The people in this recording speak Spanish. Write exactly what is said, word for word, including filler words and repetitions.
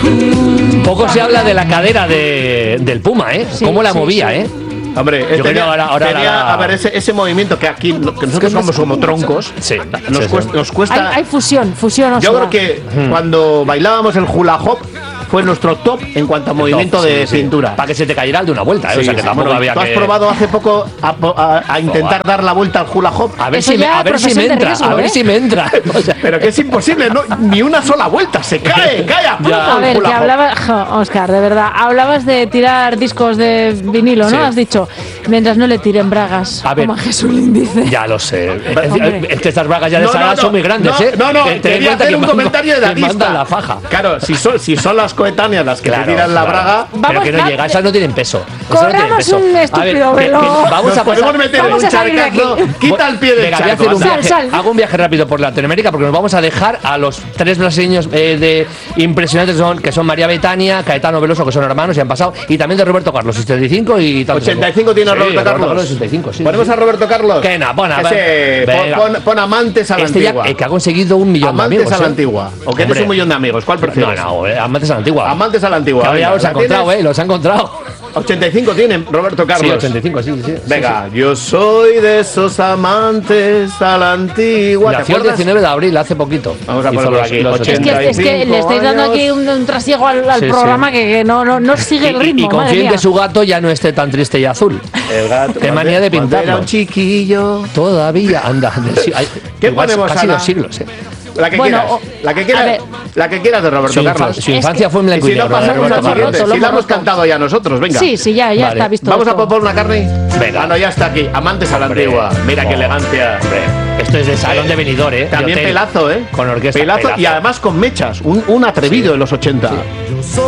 Poco se habla de la cadera de, del Puma, ¿eh? Sí, Cómo la sí, movía, sí. ¿eh? Hombre, Yo creo que ahora, ahora tenía, la... a ver, ese, ese movimiento que aquí, que nosotros somos como troncos, Sí, nos, sí, cuesta, sí. nos cuesta. Hay, hay fusión, fusión. O Yo sea. creo que cuando bailábamos el hula hop fue nuestro top en cuanto a movimiento Top, de sí, sí. cintura. Para que se te cayera el de una vuelta, ¿eh? Sí, O sea, que sí, tampoco bueno, había ¿tú has que... probado hace poco a, a- a intentar Probar. dar la vuelta al hula hop? A ver, Eso si me, ya a ver si me profesión de entra, riesgo, a ver ¿eh? si me entra. O sea, Pero que es imposible, no, ni una sola vuelta, se cae, cae a plomo A el ver, hula que hop. hablabas, jo, Oscar, de verdad, hablabas de tirar discos de vinilo, ¿no? Sí. Has dicho, mientras no le tiren bragas, A ver. como a Jesulín dice. ya lo sé. Es, Hombre. es que estas bragas ya de No, no, Sara no, son muy grandes, no, ¿eh? No, no, Ten- ten en quería cuenta hacer que un mando- comentario de que Davista. manda la faja. Claro, si son, si son las coetáneas las que Claro, le tiran la claro. braga, Pero Vamos, que no va- llega, esas no tienen peso. Esas no tienen Corramos peso. un A ver, estúpido que- que velo. vamos nos a podemos pasar. meter en vamos un a salir de charcazo. aquí. Quita el pie del Venga, voy a charco. hacer un anda. viaje, Sal, sal. hago un viaje rápido por Latinoamérica porque nos vamos a dejar a los tres brasileños eh, de impresionantes que son, que son María Betania, Caetano Veloso, que son hermanos y han pasado, y también de Roberto Carlos, setenta y cinco y tantos. ochenta y cinco tiene Sí, Roberto Carlos. ochenta y cinco, sí. Ponemos sí. a Roberto Carlos. Que no, pon a- Ese, venga. pon, pon- pon amantes a la Este ya, antigua. eh, que ha conseguido un millón Amantes de amigos. a la ¿eh? antigua. ¿O quieres Hombre. un millón de amigos? ¿Cuál prefieres? No, no, eh, amantes a la antigua. Amantes a la antigua. Que ahora ya venga, los ha ¿la encontrado, tienes? eh, los ha encontrado. ochenta y cinco tiene Roberto Carlos. Sí, ochenta y cinco, sí, sí. sí. Venga, yo soy de esos amantes a la antigua. ¿Te Nació el acuerdas? diecinueve de abril, hace poquito. Vamos a Hizo ponerlo los- aquí, los Es que, ochenta y es que le estáis cinco dando años. aquí un, un trasiego al, al Sí, programa sí. que, que no, no, no sigue el Y- ritmo. Y, y madre confíen mía. que su gato ya no esté tan triste y azul. El gato. Qué manía de Cuando pintarlo. Era un chiquillo. Todavía anda. del si- ay, ¿Qué igual ponemos, casi Ana? dos siglos, eh. La que Bueno, quieras. o- La que a quieras. ver. La que quieras de Roberto Su, Carlos. infan- su infancia fue en Y blanco y, si no, negro. de pasamos Roberto al Carlos. siguiente. Roto, lo Si la hemos hemos roto. cantado ya nosotros, venga. Sí, sí, ya, ya Vale. está visto. ¿Vamos a esto. Popol McCartney? Venga. Ah, no, ya está aquí. Amantes a la Hombre. antigua. Mira qué Oh. elegancia. Hombre, esto es de salón de venidor, eh. de También hotel. pelazo, ¿eh? Con orquesta. Pelazo y además con mechas. Un, un atrevido en los ochenta.